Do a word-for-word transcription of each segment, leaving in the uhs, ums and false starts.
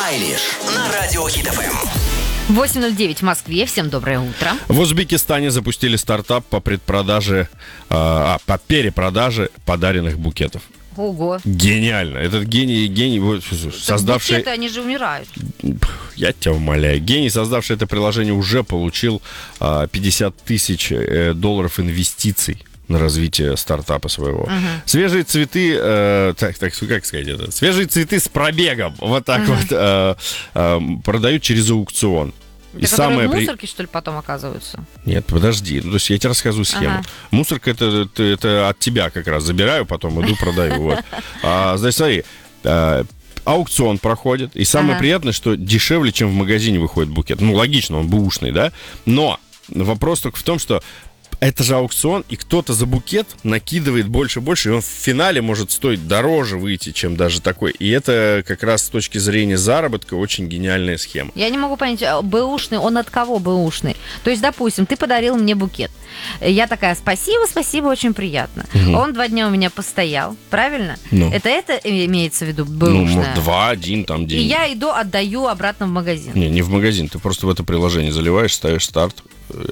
Айлиш на радио Хит эф эм. восемь ноль девять в Москве. Всем доброе утро. В Узбекистане запустили стартап по предпродаже, а, по перепродаже подаренных букетов. Ого. Гениально. Этот гений, гений, вот, создавший... Букеты, они же умирают. Я тебя умоляю. Гений, создавший это приложение, уже получил а, пятьдесят тысяч долларов инвестиций на развитие стартапа своего. Uh-huh. Свежие цветы, э, так, так, как сказать это? Свежие цветы с пробегом, вот так uh-huh. вот, э, э, продают через аукцион. Это и самое в при... мусорке, что ли, потом оказываются? Нет, подожди. Ну, то есть я тебе рассказываю схему. Ага. Мусорка это, это, это от тебя как раз забираю, потом иду продаю. Вот. А, значит, смотри, а, аукцион проходит, и самое ага. приятное, что дешевле, чем в магазине выходит букет. Ну, логично, он бэушный, да? Но вопрос только в том, что это же аукцион, и кто-то за букет накидывает больше и больше, и он в финале может стоить дороже выйти, чем даже такой. И это как раз с точки зрения заработка очень гениальная схема. Я не могу понять, бэушный, он от кого бэушный? То есть, допустим, ты подарил мне букет. Я такая, спасибо, спасибо, очень приятно. Угу. Он два дня у меня постоял, правильно? Ну. Это это имеется в виду бэушное? Ну, два, один там день. И я иду, отдаю обратно в магазин. Не, не в магазин, ты просто в это приложение заливаешь, ставишь старт.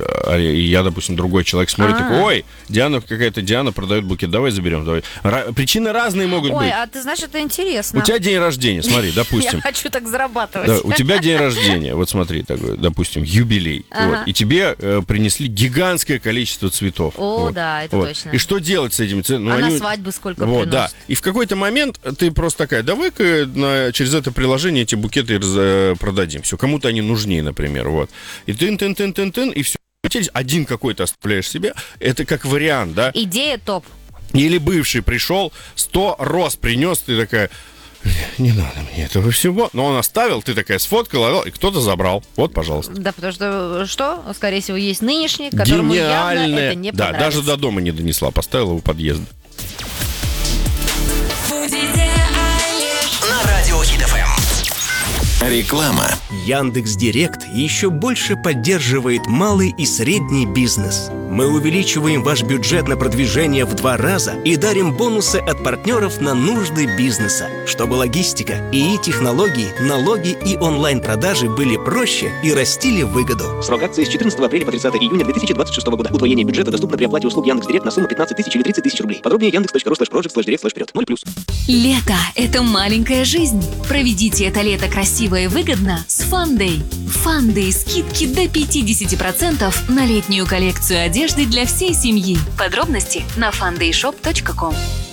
И я, допустим, другой человек смотрит, А-а-а. такой, ой, Диана, какая-то Диана продает букет, давай заберем, давай. Ра- причины разные могут ой, быть. Ой, а ты знаешь, это интересно. У тебя день рождения, смотри, допустим. Я хочу так зарабатывать. Да, у тебя день рождения, вот смотри, такой, допустим, юбилей. Ага. Вот, и тебе э, принесли гигантское количество цветов. О, вот, да, это вот. точно. И что делать с этими цветами? Ну, а они... на свадьбы сколько вот, приносят? Да. И в какой-то момент ты просто такая, давай-ка на, через это приложение эти букеты раз, продадим. Все, кому-то они нужнее, например. Вот. И тын-тын-тын-тын-тын, и все. Один какой-то оставляешь себе, это как вариант, да? Идея топ. Или бывший пришел, сто роз принес, ты такая, не надо мне этого всего. Но он оставил, ты такая сфоткала, и кто-то забрал. Вот, пожалуйста. Да, потому что, что, скорее всего, есть нынешний, которому явно это не да, понравится. даже до дома не донесла, поставила у подъезда. На радио Хит эф эм. Реклама. Яндекс.Директ еще больше поддерживает малый и средний бизнес. Мы увеличиваем ваш бюджет на продвижение в два раза и дарим бонусы от партнеров на нужды бизнеса, чтобы логистика, ИИ-технологии, налоги и онлайн-продажи были проще и растили выгоду. Срок акции с четырнадцатого апреля по тридцатое июня две тысячи двадцать шестого года. Удвоение бюджета доступно при оплате услуг Яндекс.Директ на сумму пятнадцать тысяч или тридцать тысяч рублей. Подробнее яндекс.ру слэш прожект слэш директ слэш вперед. ноль плюс. Лето – это маленькая жизнь. Проведите это лето красиво и выгодно с Фандэй. Фандэй – скидки до пятьдесят процентов на летнюю коллекцию одежды для всей семьи. Подробности на фандэй шоп точка ком.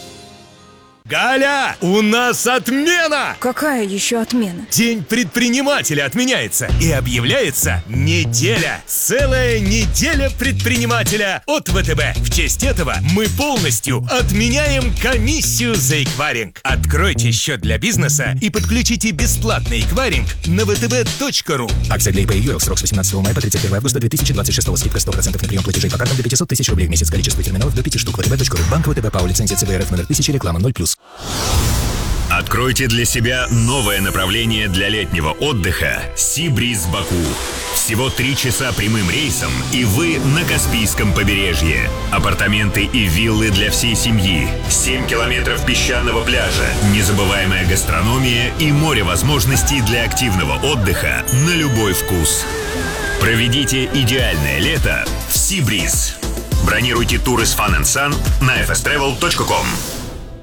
Галя, у нас отмена! Какая еще отмена? День предпринимателя отменяется и объявляется неделя. Целая неделя предпринимателя от ВТБ. В честь этого мы полностью отменяем комиссию за эквайринг. Откройте счет для бизнеса и подключите бесплатный эквайринг на вэ тэ бэ точка ру. Акция для ИП и ЮЭЛ. Срок с восемнадцатого мая по тридцать первого августа две тысячи двадцать шестого. Скидка сто процентов на прием платежей по картам до пятьсот тысяч рублей в месяц. Количество терминалов до пяти штук. вэ тэ бэ точка ру. Банк ВТБ ПАО. Лицензия цэ вэ эр эф номер тысяча. Реклама ноль плюс. Откройте для себя новое направление для летнего отдыха «Сибриз Баку». Всего три часа прямым рейсом, и вы на Каспийском побережье. Апартаменты и виллы для всей семьи. семь километров песчаного пляжа, незабываемая гастрономия и море возможностей для активного отдыха на любой вкус. Проведите идеальное лето в «Сибриз». Бронируйте туры с Fun энд Sun на эф эс тревел точка ком.